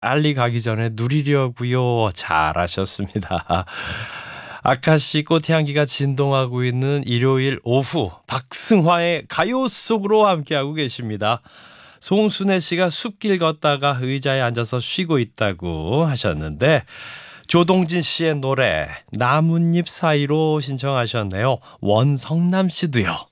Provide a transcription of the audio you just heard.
빨리 가기 전에 누리려고요. 잘하셨습니다. 아카시 꽃향기가 진동하고 있는 일요일 오후 박승화의 가요 속으로 함께하고 계십니다. 송순애 씨가 숲길 걷다가 의자에 앉아서 쉬고 있다고 하셨는데 조동진 씨의 노래 나뭇잎 사이로 신청하셨네요. 원성남 씨도요.